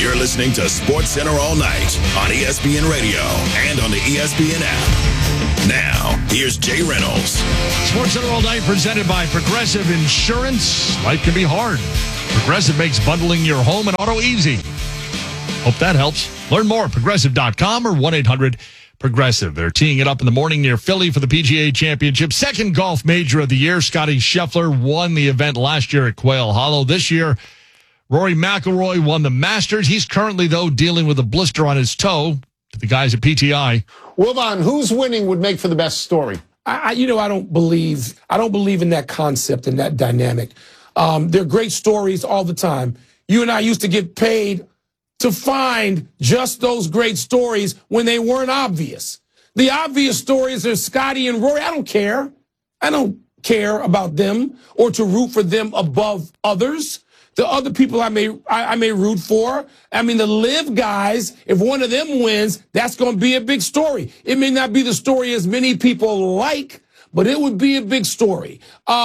You're listening to Sports Center all night on ESPN Radio and on the ESPN app. Now, here's Jay Reynolds. Sports Center all night presented by Progressive Insurance. Life can be hard. Progressive makes bundling your home and auto easy. Hope that helps. Learn more at Progressive.com or 1-800-PROGRESSIVE. They're teeing it up in the morning near Philly for the PGA Championship. Second golf major of the year. Scottie Scheffler won the event last year at Quail Hollow. This year, Rory McIlroy won the Masters. He's currently, though, dealing with a blister on his toe. To the guys at PTI. Wilbon, who's winning would make for the best story? I don't believe in that concept and that dynamic. They're great stories all the time. You and I used to get paid to find just those great stories when they weren't obvious. The obvious stories are Scotty and Rory. I don't care. I don't care about them or to root for them above others. The other people I may root for. I mean, the live guys, if one of them wins, that's going to be a big story. It may not be the story as many people like, but it would be a big story.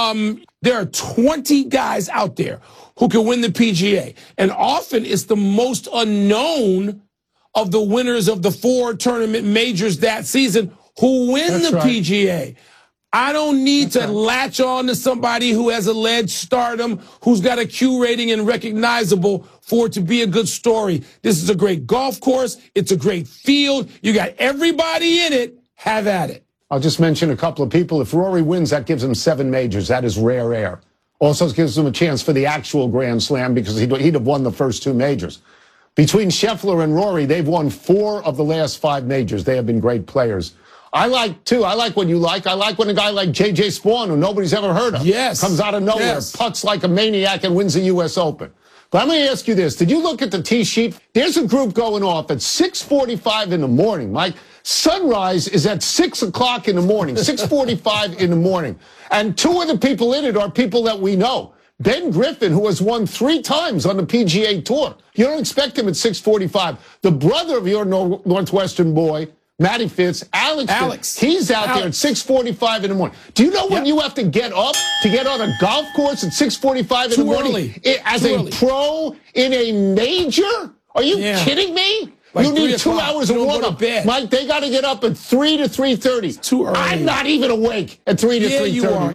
There are 20 guys out there who can win the PGA. And often it's the most unknown of the winners of the 4 tournament majors that season who win the PGA. I don't need to latch on to somebody who has alleged stardom, who's got a Q rating and recognizable for it to be a good story. This is a great golf course. It's a great field. You got everybody in it. Have at it. I'll just mention a couple of people. If Rory wins, that gives him 7 majors. That is rare air. Also gives him a chance for the actual Grand Slam because he'd have won the first 2 majors. Between Scheffler and Rory, they've won 4 of the last 5 majors. They have been great players. I like what you like. I like when a guy like J.J. Spawn, who nobody's ever heard of, comes out of nowhere, puts like a maniac, and wins the U.S. Open. But I'm going to ask you this. Did you look at the tee sheet? There's a group going off at 6:45 in the morning, Mike. Sunrise is at 6 o'clock in the morning, 6:45 in the morning. And 2 of the people in it are people that we know. Ben Griffin, who has won 3 times on the PGA Tour. You don't expect him at 6:45. The brother of your Northwestern boy, Matty Fitz, Alex. He's out there at 6:45 in the morning. Do you know when you have to get up to get on a golf course at 6:45 in the morning? As a pro in a major? Are you kidding me? Like you need 2 hours of warm-up. Mike, they got to get up at 3 to 3:30. It's too early. I'm not even awake at 3 to 3:30. You are.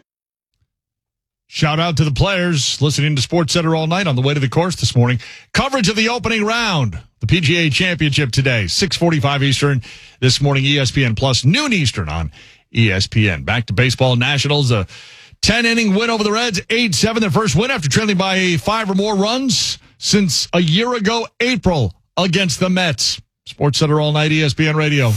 Shout out to the players listening to Sports Center all night on the way to the course this morning. Coverage of the opening round, the PGA Championship today, 6:45 Eastern this morning, ESPN Plus, noon Eastern on ESPN. Back to baseball. Nationals, a 10-inning win over the Reds, 8-7, their first win after trailing by 5 or more runs since a year ago, April, against the Mets. Sports Center all night, ESPN Radio.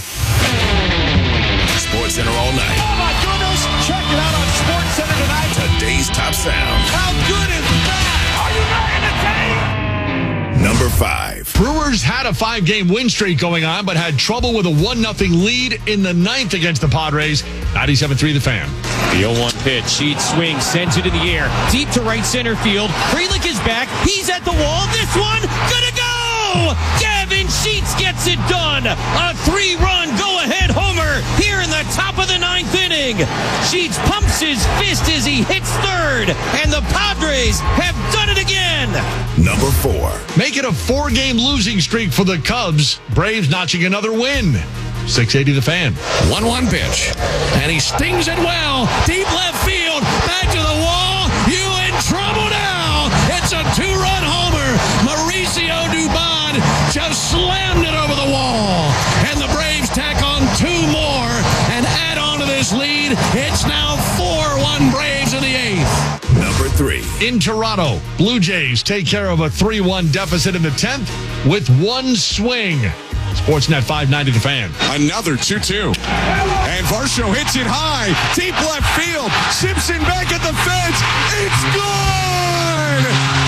Sports Center all night. Oh, my goodness. Check it out on Sports Center tonight. Today's top sound. How good is that? Are you ready to take? Number 5. Brewers had a 5-game win streak going on, but had trouble with a 1-0 lead in the 9th against the Padres. 97.3 The Fan. The 0-1 pitch. Sheets swings, sends it in the air. Deep to right center field. Frelick is back. He's at the wall. This one, gonna go! Gavin Sheets gets it done. A 3-run go-ahead homer here in the top of the 9th inning. Sheets pumps his fist as he hits third, and the Padres have done it again. Number 4. Make it a 4-game losing streak for the Cubs. Braves notching another win. 680 The Fan. 1-1 pitch, and he stings it well. Deep left field, back to the wall. You in trouble now. It's a 2-run homer. Mauricio Dubon just slammed it over the wall. And the Braves tack on 2 more and add on to this lead. It's now 4-1 Braves in the 8th. Number 3. In Toronto, Blue Jays take care of a 3-1 deficit in the 10th with 1 swing. Sportsnet 590 The Fan. Another 2-2. And Varsho hits it high. Deep left field. Simpson back at the fence. It's gone!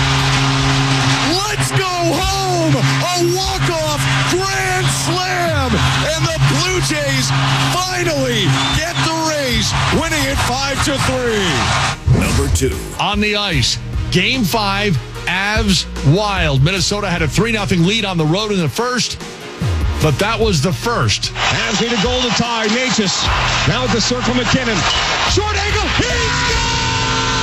Let's go home! A walk-off grand slam! And the Blue Jays finally get the race, winning it 5-3. Number 2. On the ice, Game 5, Avs Wild. Minnesota had a 3-0 lead on the road in the first, but that was the first. Avs need a goal to tie. Natchez now at the circle. McKinnon. Short angle. He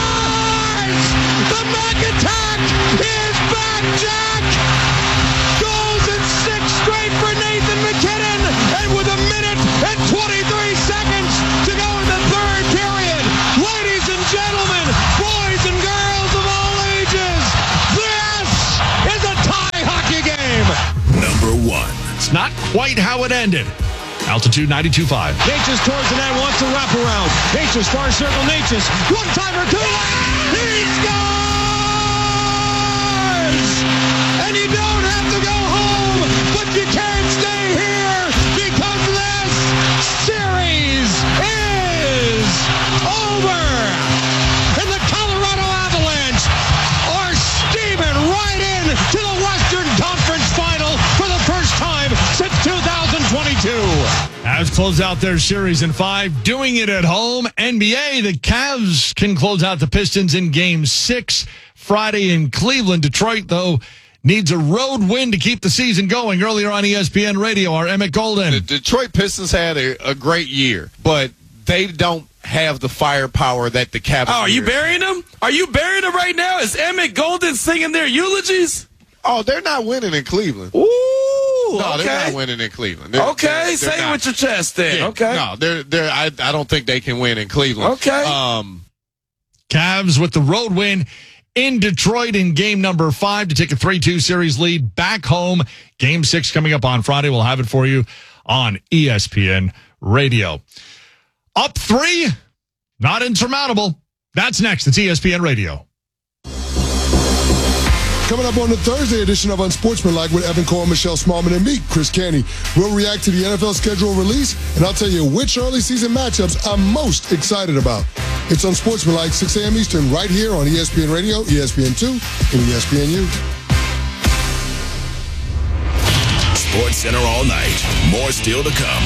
scores! The back attack is back, Jack! Goal! That's not quite how it ended. Altitude 92.5. Natchez towards the net, wants to wrap around. Natchez, far circle, Natchez. One-timer, he scores! And you don't have to go home, but you can't stay here because this series is over. And the Colorado Avalanche are steaming right in to the Western Conference Final for the first time since 2022. Cavs close out their series in 5, doing it at home. NBA, the Cavs can close out the Pistons in Game 6 Friday in Cleveland. Detroit, though, needs a road win to keep the season going. Earlier on ESPN Radio, our Emmett Golden. The Detroit Pistons had a great year, but they don't have the firepower that the Cavs. Oh, are you burying them? Are you burying them right now? Is Emmett Golden singing their eulogies? Oh, they're not winning in Cleveland. Ooh, no, okay. They're not winning in Cleveland. Say it with your chest then. Yeah, okay. No, I don't think they can win in Cleveland. Okay. Cavs with the road win in Detroit in game number 5 to take a 3-2 series lead back home. Game 6 coming up on Friday. We'll have it for you on ESPN Radio. Up 3, not insurmountable. That's next. It's ESPN Radio. Coming up on the Thursday edition of Unsportsmanlike with Evan Cole, Michelle Smallman, and me, Chris Canty. We'll react to the NFL schedule release, and I'll tell you which early season matchups I'm most excited about. It's Unsportsmanlike, 6 a.m. Eastern, right here on ESPN Radio, ESPN2, and ESPNU. Sports Center all night. More still to come.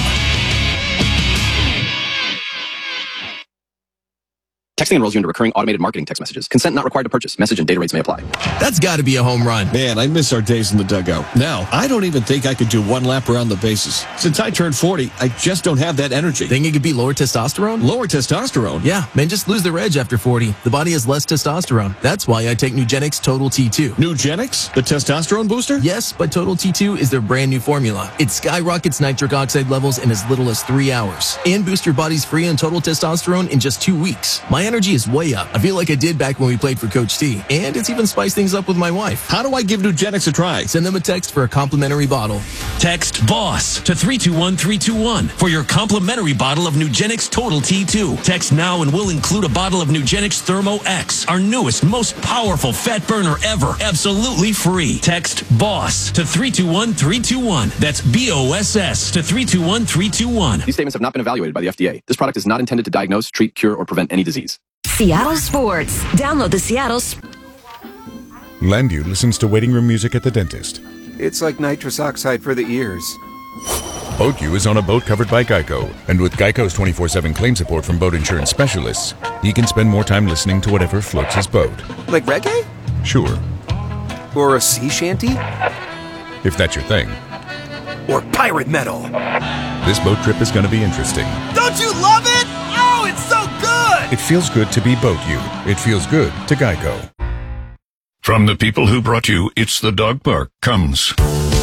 Texting enrolls you into recurring automated marketing text messages. Consent not required to purchase. Message and data rates may apply. That's got to be a home run. Man, I miss our days in the dugout. Now, I don't even think I could do one lap around the bases. Since I turned 40, I just don't have that energy. Think it could be lower testosterone? Lower testosterone? Yeah, men just lose their edge after 40. The body has less testosterone. That's why I take Nugenix Total T2. Nugenix? The testosterone booster? Yes, but Total T2 is their brand new formula. It skyrockets nitric oxide levels in as little as 3 hours and boosts your body's free and total testosterone in just 2 weeks. My energy is way up. I feel like I did back when we played for Coach T, and it's even spiced things up with my wife. How do I give Nugenix a try? Send them a text for a complimentary bottle. Text BOSS to 321321 for your complimentary bottle of Nugenix Total T2. Text now and we'll include a bottle of Nugenix Thermo X, our newest, most powerful fat burner ever, absolutely free. Text BOSS to 321321. That's BOSS to 321321. These statements have not been evaluated by the FDA. This product is not intended to diagnose, treat, cure, or prevent any disease. Seattle Sports. Download the Seattle. Landu listens to waiting room music at the dentist. It's like nitrous oxide for the ears. BoatU is on a boat covered by Geico, and with Geico's 24/7 claim support from boat insurance specialists, he can spend more time listening to whatever floats his boat. Like reggae? Sure. Or a sea shanty? If that's your thing. Or pirate metal. This boat trip is going to be interesting. Don't you love it? Oh, it's so good! It feels good to be BoatU. It feels good to Geico. From the people who brought you It's the Dog Park comes